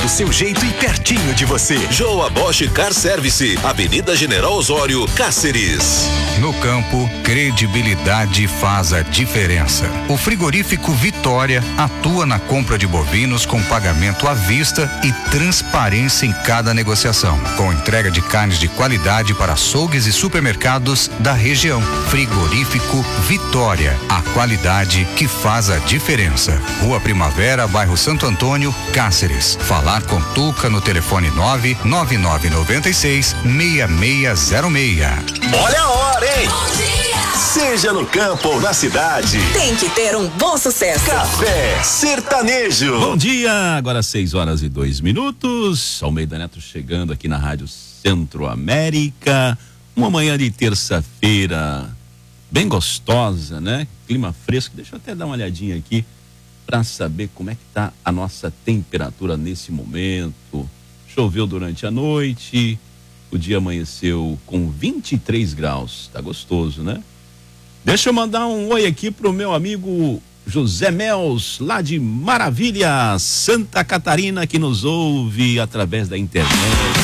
seu jeito e pertinho de você. Joa Bosch Car Service, Avenida General Osório, Cáceres. No campo, credibilidade faz a diferença. O frigorífico Vitória atua na compra de bovinos com pagamento à vista e transparência em cada negociação, com entrega de carnes de qualidade para açougues e supermercados da região. Frigorífico Vitória, a qualidade que faz a diferença. Rua Primavera, bairro Santo Antônio, Cáceres. Falar com Tuca no telefone 99996-6606. Olha a hora, hein? Bom dia! Seja no campo ou na cidade, Tem que ter um bom sucesso. Café Sertanejo. Bom dia, agora 6:02. Almeida Neto chegando aqui na Rádio Centro-América. Uma manhã de terça-feira bem gostosa, né? Clima fresco. Deixa eu até dar uma olhadinha aqui para saber como é que tá a nossa temperatura nesse momento. Choveu durante a noite, o dia amanheceu com 23 graus. Tá gostoso, né? Deixa eu mandar um oi aqui pro meu amigo José Mels, lá de Maravilha, Santa Catarina, que nos ouve através da internet.